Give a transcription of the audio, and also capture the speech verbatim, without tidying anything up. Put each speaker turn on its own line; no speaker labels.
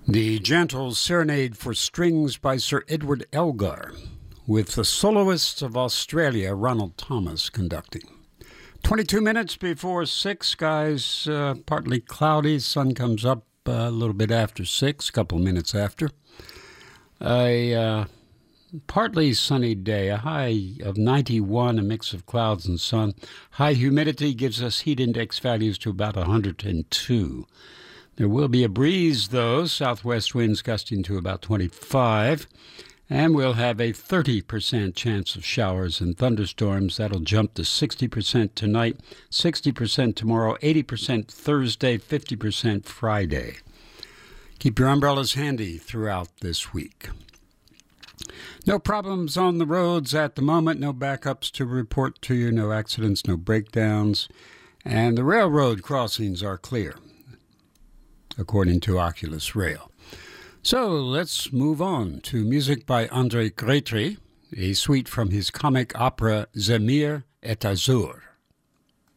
The Gentle Serenade for Strings by Sir Edward Elgar, with the soloists of Australia, Ronald Thomas, conducting. twenty-two minutes before six, guys, uh, partly cloudy. Sun comes up uh, a little bit after six, a couple minutes after. A uh, partly sunny day, a high of ninety-one, a mix of clouds and sun. High humidity gives us heat index values to about one hundred two. There will be a breeze, though, southwest winds gusting to about twenty-five, and we'll have a thirty percent chance of showers and thunderstorms. That'll jump to sixty percent tonight, sixty percent tomorrow, eighty percent Thursday, fifty percent Friday. Keep your umbrellas handy throughout this week. No problems on the roads at the moment, no backups to report to you, no accidents, no breakdowns, and the railroad crossings are clear, according to Oculus Rail. So let's move on to music by André Grétry, a suite from his comic opera Zemire et Azur.